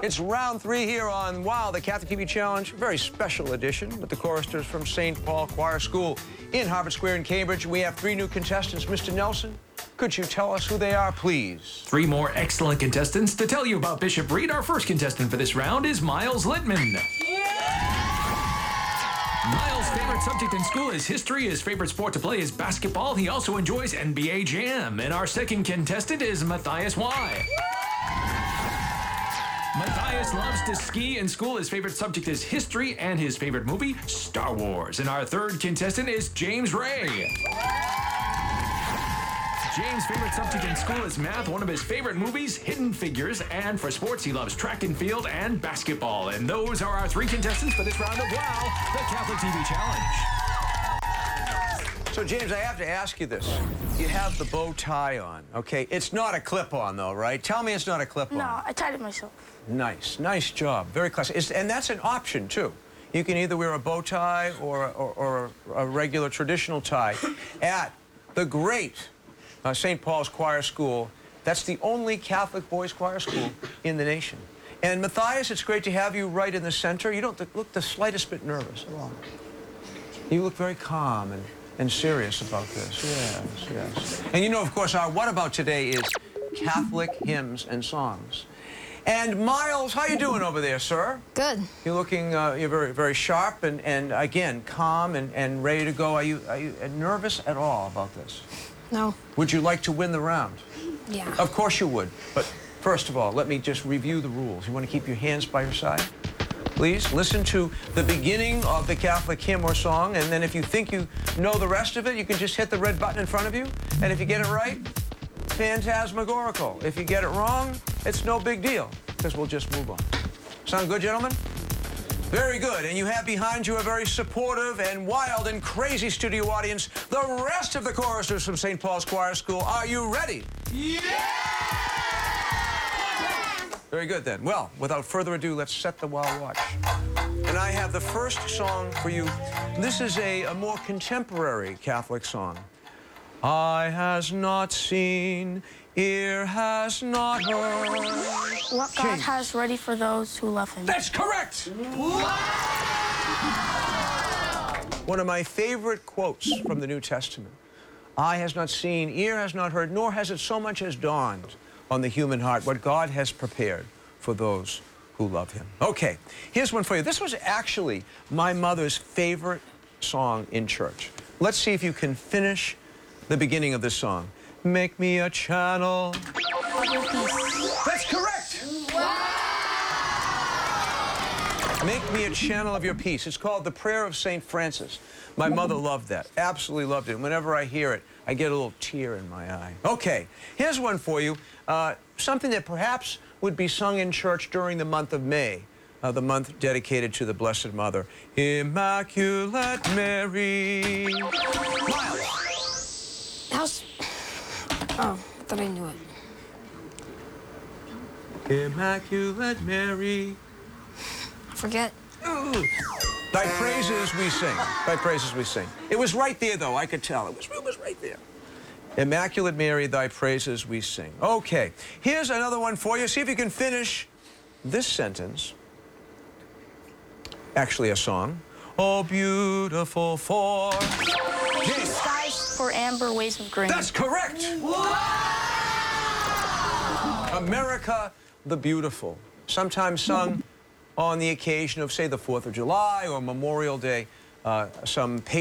It's round 3 here on WOW, the Catholic TV Challenge. Very special edition with the choristers from St. Paul Choir School in Harvard Square in Cambridge. We have 3 new contestants. Mr. Nelson, could you tell us who they are, please? 3 more excellent contestants. To tell you about Bishop Reed, our first contestant for this round is Miles Littman. Miles' favorite subject in school is history. His favorite sport to play is basketball. He also enjoys NBA Jam. And our second contestant is Matthias Y. Matthias loves to ski. In school, his favorite subject is history, and his favorite movie, Star Wars. And our third contestant is James Ray. James' favorite subject in school is math. One of his favorite movies, Hidden Figures. And for sports, he loves track and field and basketball. And those are our 3 contestants for this round of WOW, the Catholic TV Challenge. So, James, I have to ask you this. You have the bow tie on, okay? It's not a clip-on, though, right? Tell me it's not a clip-on. No, I tied it myself. Nice. Nice job. Very classy. And that's an option, too. You can either wear a bow tie or a regular traditional tie at the great St. Paul's Choir School. That's the only Catholic boys' choir school in the nation. And Matthias, it's great to have you right in the center. You don't look the slightest bit nervous at all. You look very calm and serious about this. Yes, yes. And you know, of course, our What About today is Catholic hymns and songs. And Miles, how you doing over there, sir? Good. You're looking, you're very, very sharp and again, calm and ready to go. Are you nervous at all about this? No. Would you like to win the round? Yeah. Of course you would. But first of all, let me just review the rules. You want to keep your hands by your side? Please listen to the beginning of the Catholic hymn or song, and then if you think you know the rest of it, you can just hit the red button in front of you. And if you get it right, phantasmagorical. If you get it wrong, it's no big deal, because we'll just move on. Sound good, gentlemen? Very good. And you have behind you a very supportive and wild and crazy studio audience. The rest of the choristers from St. Paul's Choir School. Are you ready? Yeah! Very good, then. Well, without further ado, let's set the WOW watch. And I have the first song for you. This is a more contemporary Catholic song. Eye has not seen, ear has not heard. What God has ready for those who love him. That's correct! One of my favorite quotes from the New Testament. Eye has not seen, ear has not heard, nor has it so much as dawned on the human heart what God has prepared for those who love him. Okay, here's one for you. This was actually my mother's favorite song in church. Let's see if you can finish the beginning of this song. Make me a channel. That's correct! Wow. Make me a channel of your peace. It's called the Prayer of St. Francis. My mother loved that, absolutely loved it. Whenever I hear it, I get a little tear in my eye. Okay, here's one for you. Something that perhaps would be sung in church during the month of May, the month dedicated to the Blessed Mother. Immaculate Mary. Miles. That was... Oh, I thought I knew it. Immaculate Mary. Forget. Ooh. Thy praises we sing. Thy praises we sing. It was right there, though. I could tell. It was right there. Immaculate Mary, thy praises we sing. Okay. Here's another one for you. See if you can finish this sentence. Actually, a song. Oh, beautiful for... Skies for amber waves of grain. That's correct. America the Beautiful. Sometimes sung on the occasion of, say, the 4th of July or Memorial Day, some